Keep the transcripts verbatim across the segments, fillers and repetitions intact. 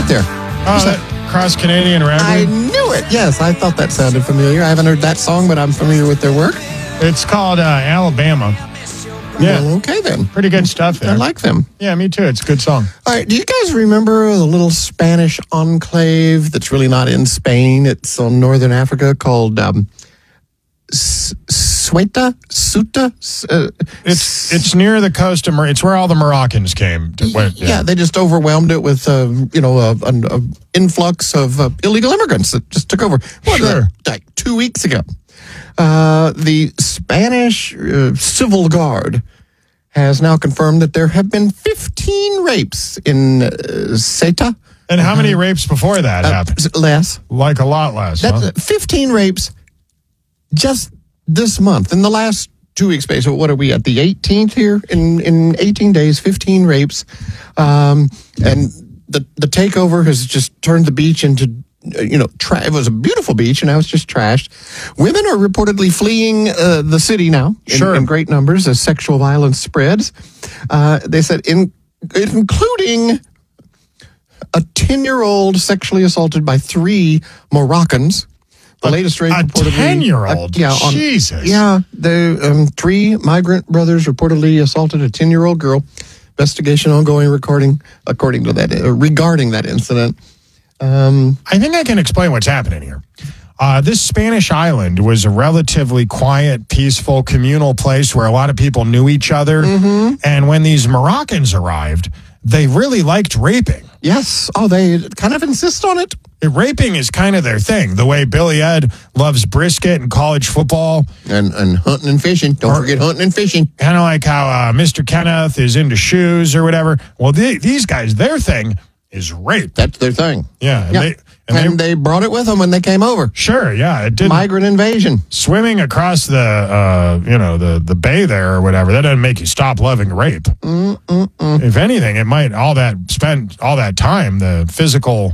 right there. Oh, that Cross Canadian Record. I knew it. Yes, I thought that sounded familiar. I haven't heard that song, but I'm familiar with their work. It's called uh, Alabama. Yeah. Well, okay, then. Pretty good stuff there. I like them. Yeah, me too. It's a good song. All right, do you guys remember the little Spanish enclave that's really not in Spain? It's on northern Africa called um, Ceuta? Ceuta? Uh, It's it's near the coast of Mor- It's where all the Moroccans came. To, went, yeah. yeah, they just overwhelmed it with, uh, you know, an a influx of uh, illegal immigrants that just took over. What, Sure. uh, like two weeks ago. Uh, the Spanish uh, Civil Guard has now confirmed that there have been fifteen rapes in uh, Ceuta. And how many rapes before that Uh, happened? less. Like a lot less. That's Huh? uh, fifteen rapes just this month. In the last two weeks, space. So what are we at, the eighteenth here? In in eighteen days, fifteen rapes. Um, and the, the takeover has just turned the beach into, you know, tra- it was a beautiful beach, and now it's just trashed. Women are reportedly fleeing uh, the city now in, Sure. in great numbers as sexual violence spreads. Uh, they said, in including a ten-year-old sexually assaulted by three Moroccans. The A- latest rape a reportedly... ten-year-old? Uh, yeah, on, Jesus. Yeah, the um, three migrant brothers reportedly assaulted a ten-year-old girl. Investigation ongoing recording, according to that, uh, regarding that incident. Um, I think I can explain what's happening here. Uh, this Spanish island was a relatively quiet, peaceful, communal place where a lot of people knew each other. Mm-hmm. And when these Moroccans arrived, they really liked raping. yes. Oh, they kind of insist on it. It, raping is kind of their thing. The way Billy Ed loves brisket and college football. And and hunting and fishing. Don't Or- forget hunting and fishing. Kind of like how uh, Mister Kenneth is into shoes or whatever. Well, the, these guys, their thing is rape. That's their thing. Yeah. And Yeah. They, and And they, they brought it with them when they came over. sure, yeah. It didn't. Migrant invasion. Swimming across the, uh, you know, the, the bay there or whatever, that doesn't make you stop loving rape. Mm-mm-mm. If anything, it might, all that, spend all that time, the physical,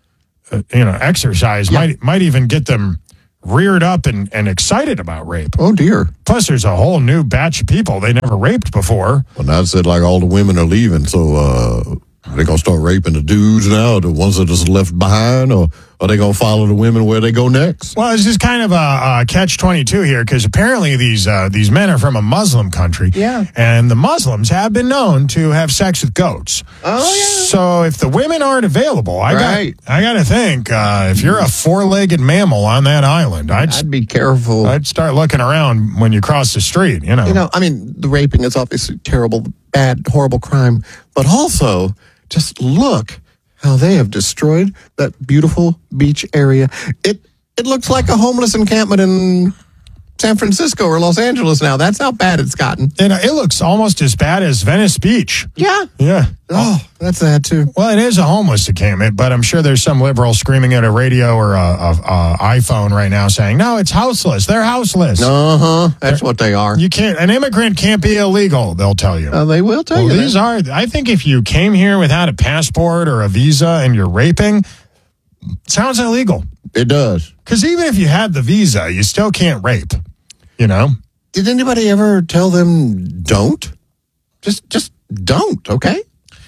uh, you know, exercise Yeah. might might even get them reared up and, and excited about rape. Oh, dear. Plus, there's a whole new batch of people they never raped before. Well, now it said like all the women are leaving, so uh, are they going to start raping the dudes now, the ones that just left behind, or are they going to follow the women where they go next? Well, it's just kind of a, a catch twenty-two here because apparently these uh, these men are from a Muslim country. Yeah. And the Muslims have been known to have sex with goats. Oh, yeah. So if the women aren't available, I Right. got I got to think uh, if you're a four-legged mammal on that island, I'd I'd be careful. I'd start looking around when you cross the street. You know. You know, I mean, the raping is obviously terrible, bad, horrible crime, but also just look how they have destroyed that beautiful beach area. It it looks like a homeless encampment in San Francisco or Los Angeles now. That's how bad it's gotten. And it looks almost as bad as Venice Beach. Yeah. Yeah. Oh, that's sad too. Well, it is a homeless encampment, but I'm sure there's some liberal screaming at a radio or a, a, a iPhone right now saying, no, it's houseless. They're houseless. Uh huh. That's what they are. You can't, an immigrant can't be illegal, they'll tell you. Uh, they will tell well, you. these that. are, I think if you came here without a passport or a visa and you're raping, it sounds illegal. It does. Because even if you had the visa, you still can't rape, you know? Did anybody ever tell them don't? Just, just don't. Okay.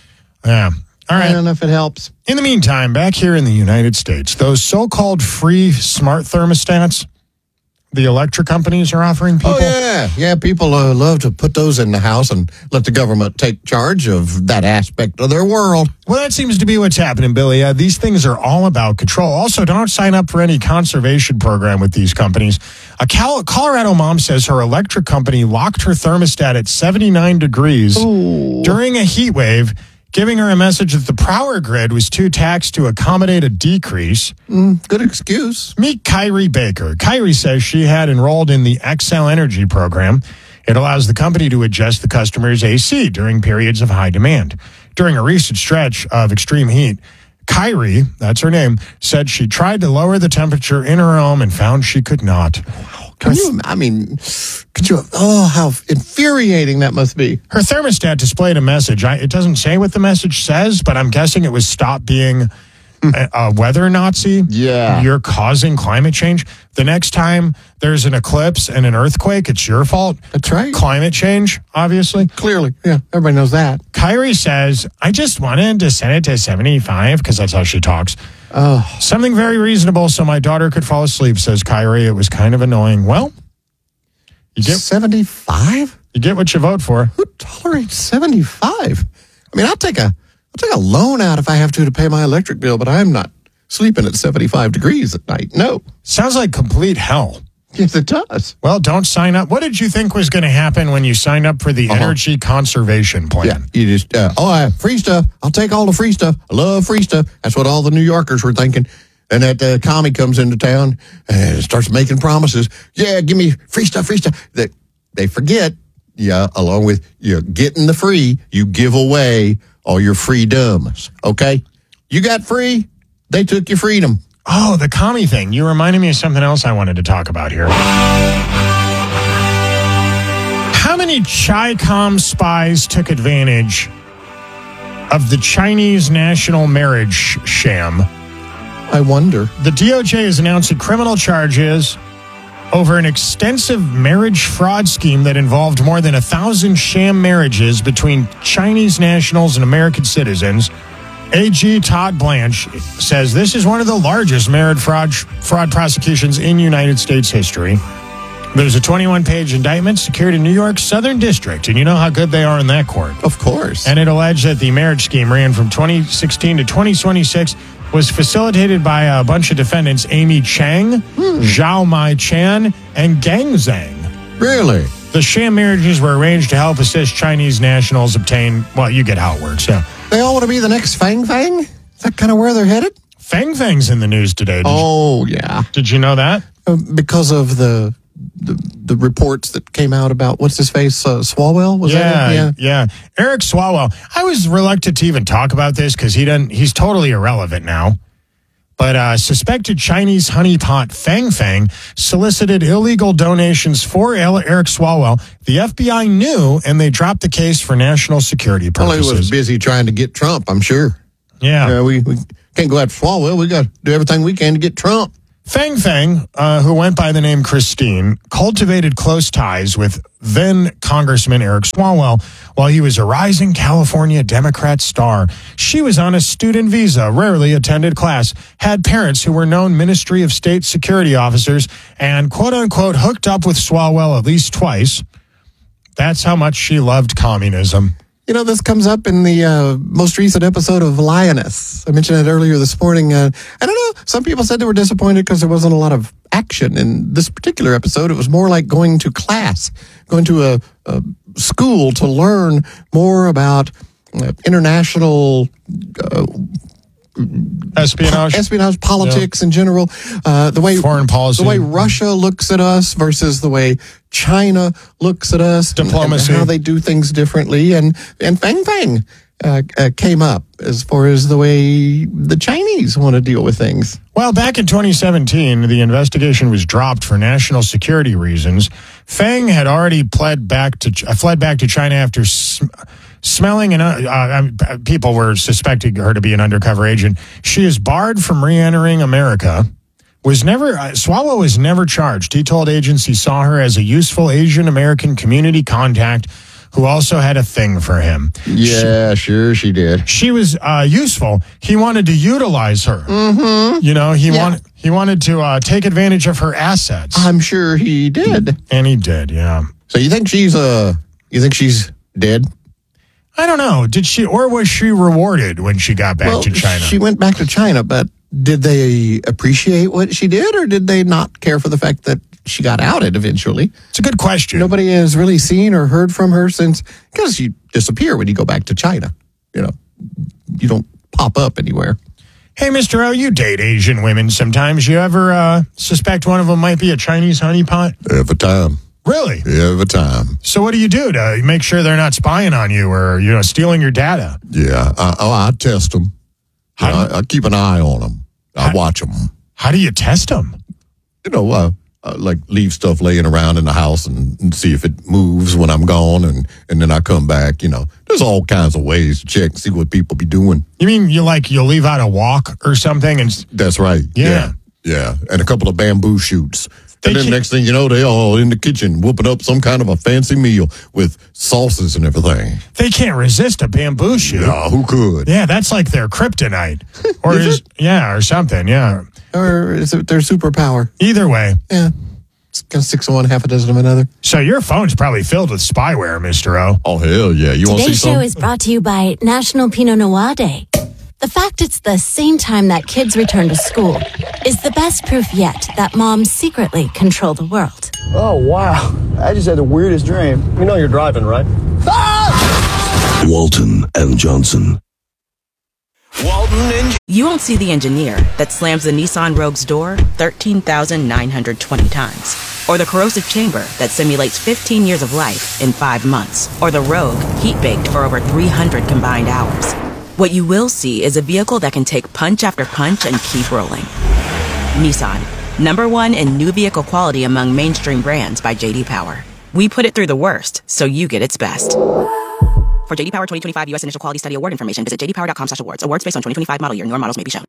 Yeah. All I right. don't know if it helps. In the meantime, back here in the United States, those so-called free smart thermostats the electric companies are offering people. Oh, yeah. Yeah, people uh, love to put those in the house and let the government take charge of that aspect of their world. Well, that seems to be what's happening, Billy. Uh, these things are all about control. Also, don't sign up for any conservation program with these companies. A Cal- Colorado mom says her electric company locked her thermostat at seventy-nine degrees Ooh. during a heat wave, giving her a message that the power grid was too taxed to accommodate a decrease. Mm, good excuse. Meet Kyrie Baker. Kyrie says she had enrolled in the Xcel Energy program. It allows the company to adjust the customer's A C during periods of high demand. During a recent stretch of extreme heat, Kyrie, that's her name, said she tried to lower the temperature in her home and found she could not. Can you, I mean, could you, oh, how infuriating that must be. Her thermostat displayed a message. I, it doesn't say what the message says, but I'm guessing it was stop being a, a weather Nazi. Yeah. You're causing climate change. The next time there's an eclipse and an earthquake, it's your fault. That's right. Climate change, obviously. Clearly. Yeah. Everybody knows that. Kyrie says, I just wanted to set it to seventy-five because that's how she talks. Oh. Something very reasonable so my daughter could fall asleep, says Kyrie. It was kind of annoying. Well, you get, seventy-five? you get what you vote for. Who tolerates seventy-five? I mean, I'll take a I'll take a loan out if I have to to pay my electric bill, but I'm not sleeping at seventy-five degrees at night. No. Sounds like complete hell. Yes, it does. Well, don't sign up. What did you think was going to happen when you signed up for the Uh-huh. energy conservation plan? Yeah, you just, uh, oh, I free stuff. I'll take all the free stuff. I love free stuff. That's what all the New Yorkers were thinking. And that uh, commie comes into town and starts making promises. Yeah, give me free stuff, free stuff. That they forget, yeah, along with you getting the free, you give away all your freedoms, okay? You got free, they took your freedom. Oh, the commie thing. You reminded me of something else I wanted to talk about here. How many Chi-Com spies took advantage of the Chinese national marriage sham? I wonder. The D O J is announcing criminal charges over an extensive marriage fraud scheme that involved more than a thousand sham marriages between Chinese nationals and American citizens. A G Todd Blanche says this is one of the largest marriage fraud, fraud prosecutions in United States history. There's a twenty-one page indictment secured in New York's Southern District, and you know how good they are in that court. Of course. And it alleged that the marriage scheme ran from twenty sixteen to twenty twenty-six, was facilitated by a bunch of defendants, Amy Chang, hmm. Zhao Mai Chan, and Gang Zhang. Really? The sham marriages were arranged to help assist Chinese nationals obtain, well, you get how it works, yeah. They all want to be the next Fang Fang? Is that kind of where they're headed? Fang Fang's in the news today. Did oh, you, yeah. Did you know that? Uh, because of the, the the reports that came out about, what's his face, uh, Swalwell? Was yeah, that it? Yeah, yeah. Eric Swalwell. I was reluctant to even talk about this because he doesn't. He's totally irrelevant now. But uh, suspected Chinese honeypot Fang Fang solicited illegal donations for Eric Swalwell. The F B I knew, and they dropped the case for national security purposes. Well, he was busy trying to get Trump, I'm sure. Yeah. Uh, we, we can't go after Swalwell. We got to do everything we can to get Trump. Fang Fang, uh, who went by the name Christine, cultivated close ties with then Congressman Eric Swalwell while he was a rising California Democrat star. She was on a student visa, rarely attended class, had parents who were known Ministry of State security officers, and quote-unquote hooked up with Swalwell at least twice. That's how much she loved communism. You know, this comes up in the uh, most recent episode of Lioness. I mentioned it earlier this morning. Uh, I don't know. Some people said they were disappointed because there wasn't a lot of action in this particular episode. It was more like going to class, going to a, a school to learn more about uh, international uh, espionage, espionage, politics yeah. in general. Uh, the way foreign policy, the way Russia looks at us versus the way China looks at us, diplomacy, and, and how they do things differently, and and Fang Fang uh, uh, came up as far as the way the Chinese want to deal with things. Well, back in twenty seventeen, the investigation was dropped for national security reasons. Fang had already pled back to uh, fled back to China after sm- smelling and uh, uh, people were suspecting her to be an undercover agent. She is barred from re-entering America. Was never uh, Swalwell was never charged. He told agents he saw her as a useful Asian American community contact who also had a thing for him. Yeah, she, sure she did. She was uh, useful. He wanted to utilize her. Mm-hmm. You know, he yeah. wanted he wanted to uh, take advantage of her assets. I'm sure he did, and he did. Yeah. So you think she's uh you think she's dead? I don't know. Did she, or was she rewarded when she got back well, to China? She went back to China, but did they appreciate what she did, or did they not care for the fact that she got outed eventually? It's a good question. Nobody has really seen or heard from her since, because you disappear when you go back to China. You know, you don't pop up anywhere. Hey, Mister O, you date Asian women sometimes. You ever uh, suspect one of them might be a Chinese honeypot? Every time. Really? Every time. So what do you do to make sure they're not spying on you or, you know, stealing your data? Yeah, I, oh, I test them. I, I keep an eye on them. I how, watch them. How do you test them? You know, uh, uh, like leave stuff laying around in the house and, and see if it moves when I'm gone, and, and then I come back. You know, there's all kinds of ways to check and see what people be doing. You mean you like you'll leave out a walk or something? And That's right. Yeah. Yeah. yeah. And a couple of bamboo shoots. They And then can't- next thing you know, they all in the kitchen whooping up some kind of a fancy meal with sauces and everything. they can't resist a bamboo shoot. Yeah, who could? Yeah, that's like their kryptonite. Or Is is, yeah, or something, yeah. Or is it their superpower? Either way. Yeah. It's kind of six of one, half a dozen of another. So your phone's probably filled with spyware, Mister O. Oh, hell yeah. You want to see Today's show something? is brought to you by National Pinot Noir Day. The fact it's the same time that kids return to school is the best proof yet that moms secretly control the world. Oh, wow. I just had the weirdest dream. You know you're driving, right? Walton and Johnson. Walton and You won't see the engineer that slams the Nissan Rogue's door thirteen thousand nine hundred twenty times. Or the corrosive chamber that simulates fifteen years of life in five months. Or the Rogue heat-baked for over three hundred combined hours. What you will see is a vehicle that can take punch after punch and keep rolling. Nissan, number one in new vehicle quality among mainstream brands by J D Power. We put it through the worst, so you get its best. For J D Power twenty twenty-five U S Initial Quality Study Award information, visit j d power dot com slash awards. Awards based on twenty twenty-five model year. Newer models may be shown.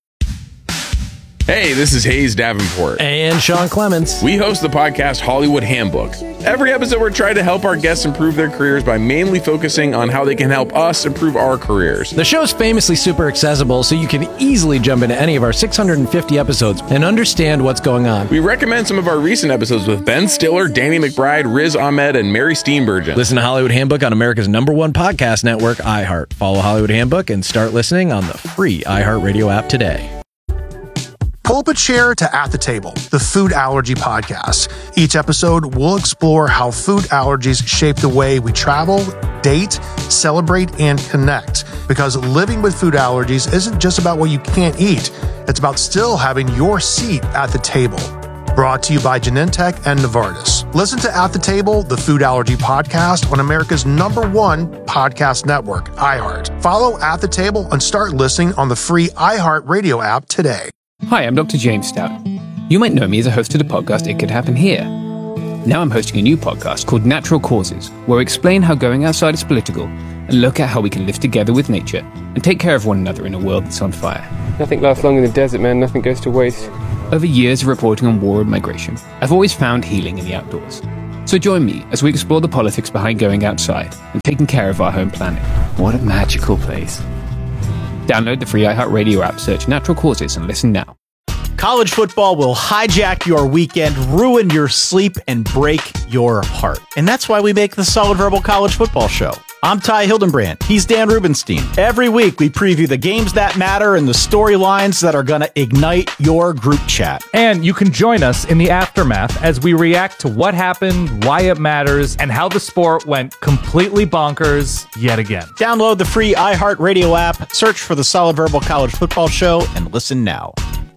Hey, this is Hayes Davenport. And Sean Clements. We host the podcast Hollywood Handbook. Every episode, we're trying to help our guests improve their careers by mainly focusing on how they can help us improve our careers. The show's famously super accessible, so you can easily jump into any of our six hundred fifty episodes and understand what's going on. We recommend some of our recent episodes with Ben Stiller, Danny McBride, Riz Ahmed, and Mary Steenburgen. Listen to Hollywood Handbook on America's number one podcast network, iHeart. Follow Hollywood Handbook and start listening on the free iHeartRadio app today. Pull up a chair to At the Table, the food allergy podcast. Each episode, we'll explore how food allergies shape the way we travel, date, celebrate, and connect. Because living with food allergies isn't just about what you can't eat. It's about still having your seat at the table. Brought to you by Genentech and Novartis. Listen to At the Table, the food allergy podcast on America's number one podcast network, iHeart. Follow At the Table and start listening on the free iHeart Radio app today. Hi, I'm Doctor James Stout. You might know me as a host of the podcast It Could Happen Here. Now I'm hosting a new podcast called Natural Causes, where we explain how going outside is political and look at how we can live together with nature and take care of one another in a world that's on fire. Nothing lasts long in the desert, man. Nothing goes to waste. Over years of reporting on war and migration, I've always found healing in the outdoors. So join me as we explore the politics behind going outside and taking care of our home planet. What a magical place. Download the free iHeartRadio app, search Natural Causes, and listen now. College football will hijack your weekend, ruin your sleep, and break your heart. And that's why we make the Solid Verbal College Football Show. I'm Ty Hildenbrand. He's Dan Rubenstein. Every week, we preview the games that matter and the storylines that are going to ignite your group chat. And you can join us in the aftermath as we react to what happened, why it matters, and how the sport went completely bonkers yet again. Download the free iHeartRadio app, search for the Solid Verbal College Football Show, and listen now.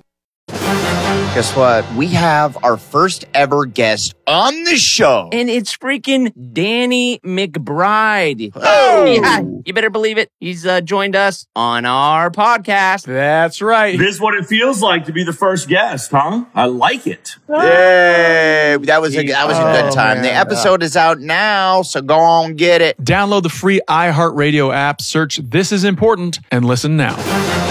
Guess what? We have our first ever guest on the show. And it's freaking Danny McBride. Oh! Yeah, you better believe it. He's uh, joined us on our podcast. That's right. This is what it feels like to be the first guest, huh? I like it. Yay! That was a, that was a good time. Oh, the man. episode is out now, so go on, get it. Download the free iHeartRadio app, search This Is Important, and listen now.